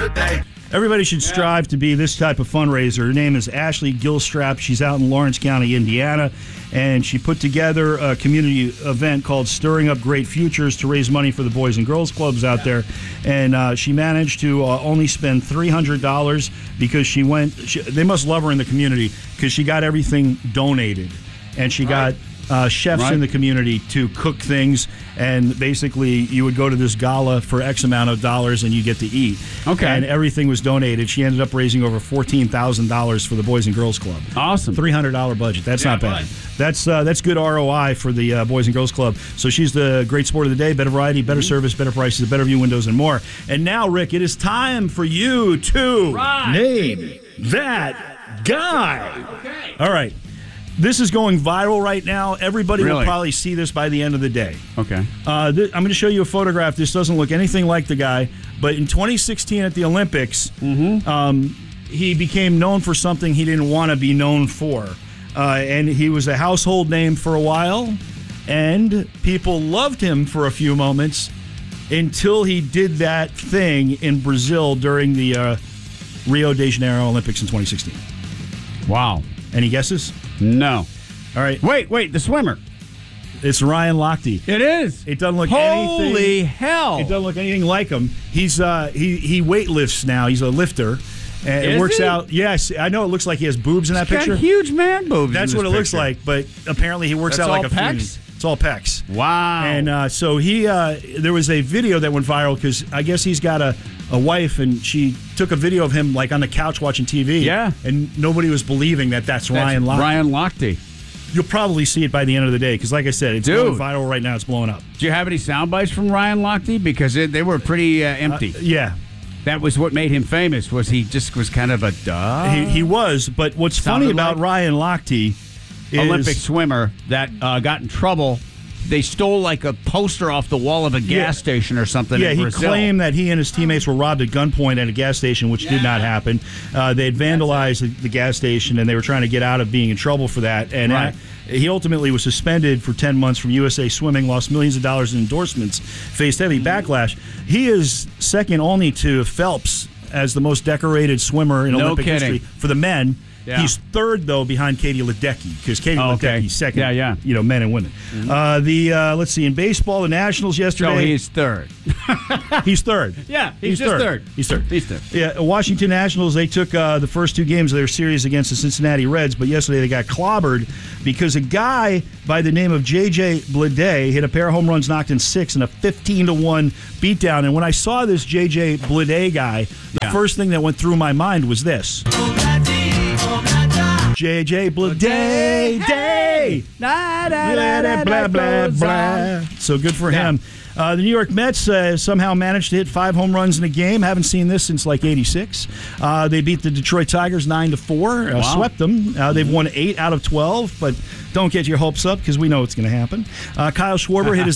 day. Everybody should strive to be this type of fundraiser. Her name is Ashley Gilstrap. She's out in Lawrence County, Indiana, and she put together a community event called Stirring Up Great Futures to raise money for the Boys and Girls Clubs out there. And she managed to only spend $300 because they must love her in the community because she got everything donated. And she got chefs in the community to cook things, and basically you would go to this gala for X amount of dollars and you get to eat. Okay. And everything was donated. She ended up raising over $14,000 for the Boys and Girls Club. Awesome. $300 budget. That's not bad. That's good ROI for the Boys and Girls Club. So she's the great sport of the day. Better variety, better service, better prices, better view windows, and more. And now, Rick, it is time for you to name that guy. Okay. All right. This is going viral right now. Everybody will Really? probably see this by the end of the day. Okay. I'm going to show you a photograph. This doesn't look anything like the guy, but in 2016 at the Olympics, he became known for something he didn't want to be known for. And he was a household name for a while, and people loved him for a few moments until he did that thing in Brazil during the Rio de Janeiro Olympics in 2016. Wow. Any guesses? No. All right. Wait, the swimmer. It's Ryan Lochte. It is. It doesn't look Holy hell. It doesn't look anything like him. He's he weightlifts now. He's a lifter. And it works out. Yes, I know it looks like he has boobs in that picture. Got huge man boobs. That's what it looks like, but apparently he works out like a pecs? fiend. It's all pecs. Wow. And so he there was a video that went viral because I guess he's got a wife, and she took a video of him like on the couch watching TV. Yeah. And nobody was believing that's Ryan Lochte. Ryan Lochte. You'll probably see it by the end of the day because, like I said, it's going viral right now. It's blowing up. Do you have any sound bites from Ryan Lochte? Because they were pretty empty. Yeah. That was what made him famous. Was he just was kind of a duh? He was, but what's funny about Ryan Lochte is Olympic swimmer that got in trouble. They stole like a poster off the wall of a gas station or something. Yeah, in he Brazil. claimed that he and his teammates were robbed at gunpoint at a gas station, which did not happen. They had vandalized the gas station, and they were trying to get out of being in trouble for that. And he ultimately was suspended for 10 months from USA Swimming, lost millions of dollars in endorsements, faced heavy backlash. He is second only to Phelps as the most decorated swimmer in Olympic history for the men. Yeah. He's third, though, behind Katie Ledecky, because Katie Ledecky's second, men and women. Mm-hmm. Let's see, in baseball, the Nationals yesterday. So he's third. He's third. Yeah, he's just third. He's third. He's third. Yeah, Washington Nationals, they took the first two games of their series against the Cincinnati Reds, but yesterday they got clobbered because a guy by the name of J.J. Bleday hit a pair of home runs, knocked in 6 in a 15-1 beatdown. And when I saw this J.J. Bleday guy, the first thing that went through my mind was this. J.J. Bleday Day. Blah, blah, blah. So good for him. The New York Mets somehow managed to hit 5 home runs in a game. Haven't seen this since like '86. They beat the Detroit Tigers 9-4. Swept them. They've won 8 out of 12, but don't get your hopes up because we know it's going to happen. Kyle Schwarber hit his